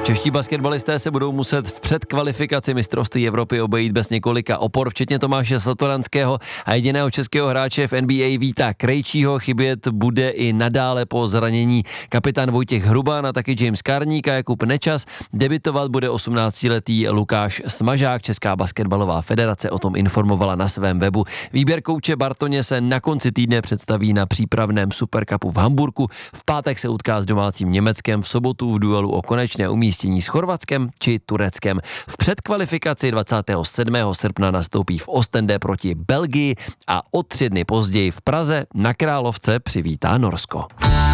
Čeští basketbalisté se budou muset v předkvalifikaci mistrovství Evropy obejít bez několika opor, včetně Tomáše Satoranského a jediného českého hráče v NBA Víta Krejčího. Chybět bude i nadále po zranění kapitán Vojtěch Hruban a taky James Karník a Jakub Nečas. Debitovat bude 18letý Lukáš Smažák. Česká basketbalová federace o tom informovala na svém webu. Výběr kouče Bartoně se na konci týdne představí na přípravném Supercupu v Hamburku. V pátek se utká s domácím Německem, v sobotu v duelu o konečné umístění s Chorvatskem či Tureckem. V předkvalifikaci 27. srpna nastoupí v Ostende proti Belgii a o 3 dny později v Praze na Královce přivítá Norsko.